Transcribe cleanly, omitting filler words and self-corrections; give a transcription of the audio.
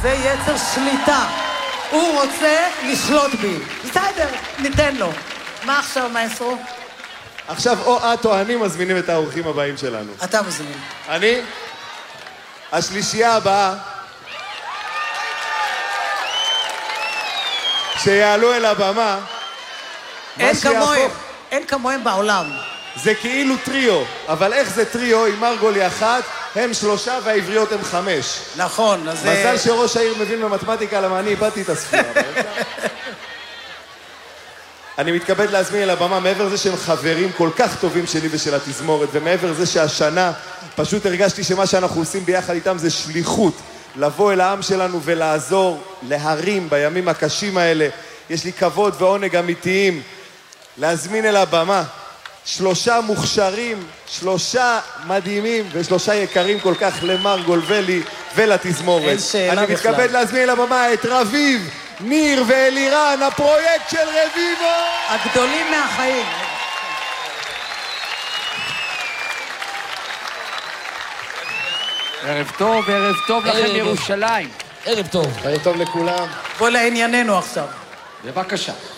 זה יצר שליטה. הוא רוצה לשלוט בי. בסדר, ניתן לו. מה עכשיו, מאסטרו? עכשיו או את או אני מזמינים את האורחים הבאים שלנו. אתה מזמין. אני? השלישייה הבאה שיעלו אל הבמה, אין כמוהם בעולם. זה כאילו טריו, אבל איך זה טריו? עם מרגול היא 1, הם 3 והעבריות הם 5. נכון, אז... מזל שראש העיר מבין במתמטיקה, למה אני איבדתי את הספירה. אני מתכבד להזמין אל הבמה, מעבר לזה שהם חברים כל כך טובים שלי ושל התזמורת, ומעבר לזה שהשנה פשוט הרגשתי שמה שאנחנו עושים ביחד איתם זה שליחות, לבוא אל העם שלנו ולעזור להרים בימים הקשים האלה. יש לי כבוד ועונג אמיתיים להזמין אל הבמה 3 מוכשרים, 3 מדהימים ו3 יקרים כל כך למרגול ולי ולתזמורת. אין שאלה בכלל. אני מתכבד להזמין אל הבמה את רביב, ניר ואלירן, הפרויקט של רביבו! הגדולים מהחיים. ערב טוב לכם ירושלים. ערב טוב. ערב טוב לכולם. בוא לענייננו עכשיו. בבקשה.